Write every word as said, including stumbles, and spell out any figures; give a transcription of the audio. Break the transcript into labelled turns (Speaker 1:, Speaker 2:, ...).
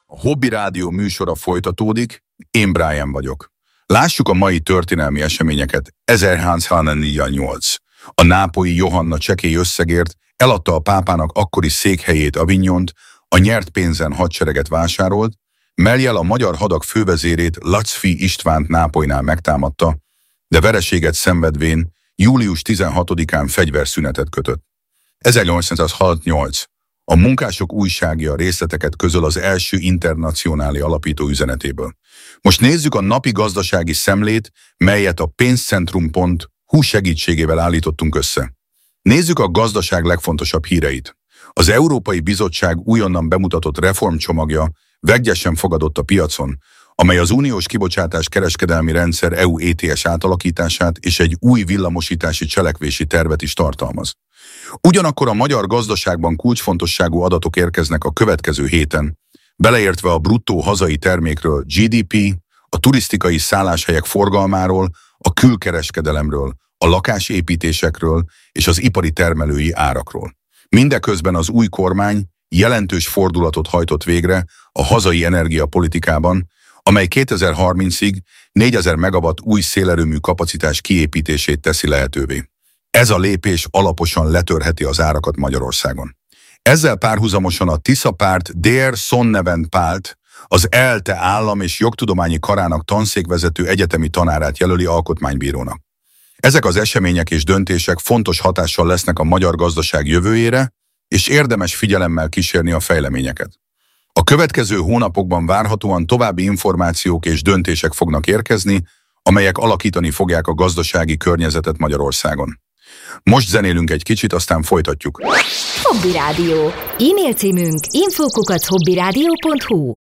Speaker 1: A Hobby Rádió műsora folytatódik, én Brian vagyok. Lássuk a mai történelmi eseményeket. ezerháromszáznyolc. A nápolyi Johanna csekély összegért eladta a pápának akkori székhelyét Avignont, a nyert pénzen hadsereget vásárolt, mellyel a magyar hadak fővezérét, Lacfi Istvánt Nápolynál megtámadta, de vereséget szenvedvén július tizenhatodikán fegyverszünetet kötött. ezernyolcszázharmincnyolc. A Munkások újságja részleteket közöl az első internacionáli alapító üzenetéből. Most nézzük a napi gazdasági szemlét, melyet a pénzcentrum pont hu segítségével állítottunk össze. Nézzük a gazdaság legfontosabb híreit. Az Európai Bizottság újonnan bemutatott reformcsomagja vegyesen fogadott a piacon, amely az uniós kibocsátás kereskedelmi rendszer é u é té es átalakítását és egy új villamosítási cselekvési tervet is tartalmaz. Ugyanakkor a magyar gazdaságban kulcsfontosságú adatok érkeznek a következő héten, beleértve a bruttó hazai termékről, gé dé pé, a turisztikai szálláshelyek forgalmáról, a külkereskedelemről, a lakásépítésekről és az ipari termelői árakról. Mindeközben az új kormány jelentős fordulatot hajtott végre a hazai energiapolitikában, amely kétezer-harmincig négyezer megawatt új szélerőmű kapacitás kiépítését teszi lehetővé. Ez a lépés alaposan letörheti az árakat Magyarországon. Ezzel párhuzamosan a Tisza párt Dér Sonnevend-Pált, az ELTE állam és jogtudományi karának tanszékvezető egyetemi tanárát jelöli alkotmánybírónak. Ezek az események és döntések fontos hatással lesznek a magyar gazdaság jövőjére, és érdemes figyelemmel kísérni a fejleményeket. A következő hónapokban várhatóan további információk és döntések fognak érkezni, amelyek alakítani fogják a gazdasági környezetet Magyarországon. Most zenélünk egy kicsit, aztán folytatjuk.
Speaker 2: Hobby Rádió. E-mail címünk info kukac hobbyradio pont hu